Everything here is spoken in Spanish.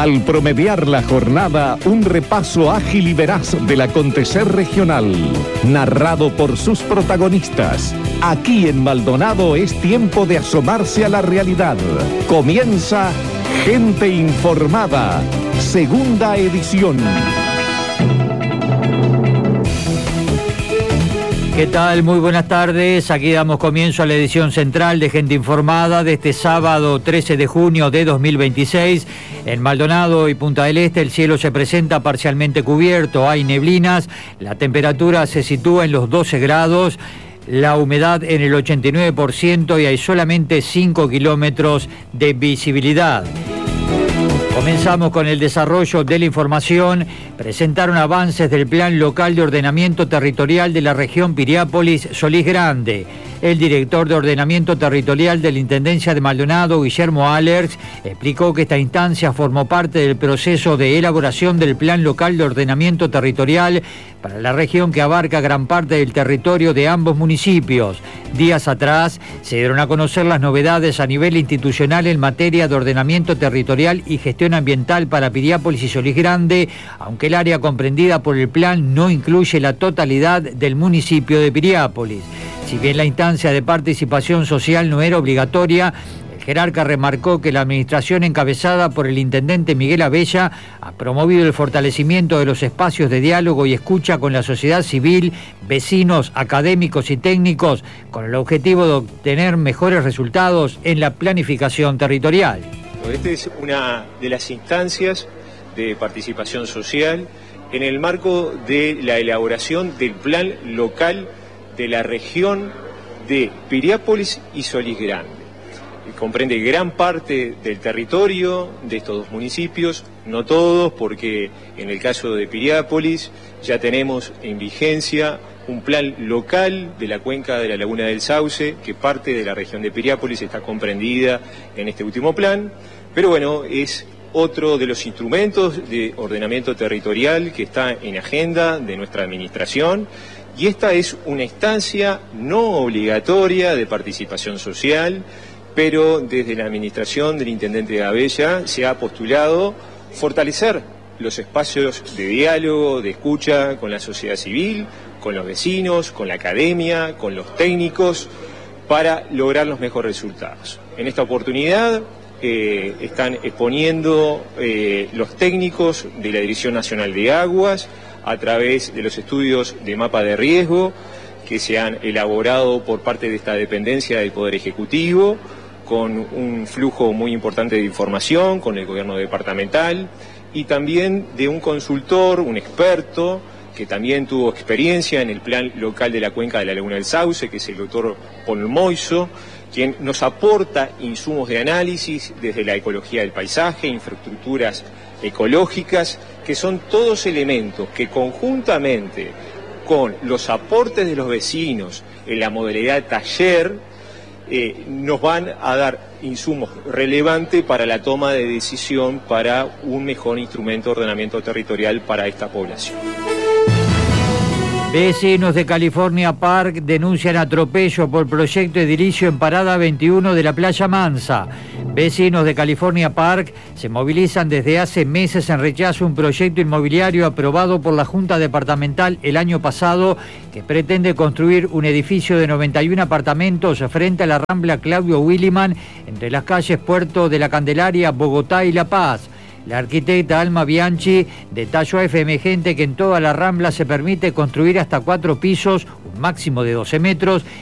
Al promediar la jornada, un repaso ágil y veraz del acontecer regional, narrado por sus protagonistas. Aquí en Maldonado es tiempo de asomarse a la realidad. Comienza Gente Informada, segunda edición. ¿Qué tal? Muy buenas tardes. Aquí damos comienzo a la edición central de Gente Informada de este sábado 13 de junio de 2026. En Maldonado y Punta del Este el cielo se presenta parcialmente cubierto, hay neblinas, la temperatura se sitúa en los 12 grados, la humedad en el 89% y hay solamente 5 kilómetros de visibilidad. Comenzamos con el desarrollo de la información. Presentaron avances del Plan Local de Ordenamiento Territorial de la región Piriápolis-Solís Grande. El director de Ordenamiento Territorial de la Intendencia de Maldonado, Guillermo Alerx, explicó que esta instancia formó parte del proceso de elaboración del Plan Local de Ordenamiento Territorial para la región que abarca gran parte del territorio de ambos municipios. Días atrás se dieron a conocer las novedades a nivel institucional en materia de ordenamiento territorial y gestión ambiental para Piriápolis y Solís Grande, aunque el área comprendida por el plan no incluye la totalidad del municipio de Piriápolis. Si bien la instancia de participación social no era obligatoria, el jerarca remarcó que la administración encabezada por el intendente Miguel Abella ha promovido el fortalecimiento de los espacios de diálogo y escucha con la sociedad civil, vecinos, académicos y técnicos, con el objetivo de obtener mejores resultados en la planificación territorial. Esta es una de las instancias de participación social en el marco de la elaboración del plan local de la región de Piriápolis y Solís Grande. Comprende gran parte del territorio de estos dos municipios, no todos, porque en el caso de Piriápolis ya tenemos en vigencia un plan local de la cuenca de la Laguna del Sauce, que parte de la región de Piriápolis está comprendida en este último plan, pero bueno, es otro de los instrumentos de ordenamiento territorial que está en agenda de nuestra administración. Y esta es una instancia no obligatoria de participación social, pero desde la administración del intendente Abella se ha postulado fortalecer los espacios de diálogo, de escucha con la sociedad civil, con los vecinos, con la academia, con los técnicos, para lograr los mejores resultados. En esta oportunidad están exponiendo los técnicos de la Dirección Nacional de Aguas, a través de los estudios de mapa de riesgo que se han elaborado por parte de esta dependencia del Poder Ejecutivo, con un flujo muy importante de información con el gobierno departamental y también de un consultor, un experto, que también tuvo experiencia en el plan local de la cuenca de la Laguna del Sauce, que es el doctor Paul Moiso, quien nos aporta insumos de análisis desde la ecología del paisaje, infraestructuras ecológicas, que son todos elementos que conjuntamente con los aportes de los vecinos en la modalidad taller nos van a dar insumos relevantes para la toma de decisión para un mejor instrumento de ordenamiento territorial para esta población. Vecinos de California Park denuncian atropello por proyecto edilicio en Parada 21 de la Playa Mansa. Vecinos de California Park se movilizan desde hace meses en rechazo a un proyecto inmobiliario aprobado por la Junta Departamental el año pasado que pretende construir un edificio de 91 apartamentos frente a la Rambla Claudio Williman entre las calles Puerto de la Candelaria, Bogotá y La Paz. La arquitecta Alma Bianchi detalló a FM Gente que en toda la Rambla se permite construir hasta 4 pisos, un máximo de 12 metros,